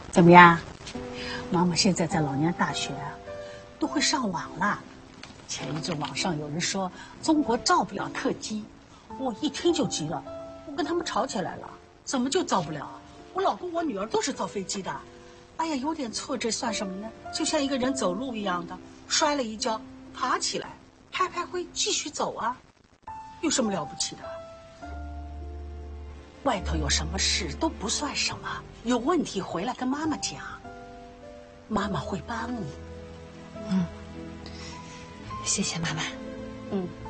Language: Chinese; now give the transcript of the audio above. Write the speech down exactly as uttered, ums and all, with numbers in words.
怎么样？妈妈现在在老年大学都会上网了。前一阵网上有人说中国造不了客机，我一听就急了，我跟他们吵起来了。怎么就造不了？我老公我女儿都是造飞机的。哎呀，有点挫折算什么呢？就像一个人走路一样的，摔了一跤，爬起来，拍拍灰，继续走啊，有什么了不起的？外头有什么事都不算什么，有问题回来跟妈妈讲，妈妈会帮你。 嗯，谢谢妈妈。 嗯。